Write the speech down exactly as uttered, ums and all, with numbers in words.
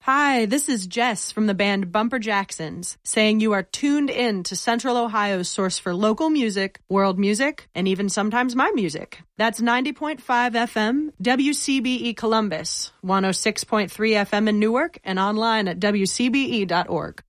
Hi, this is Jess from the band Bumper Jacksons, saying you are tuned in to Central Ohio's source for local music, world music, and even sometimes my music. That's ninety point five F M, W C B E Columbus, one oh six point three F M in Newark, and online at W C B E dot org.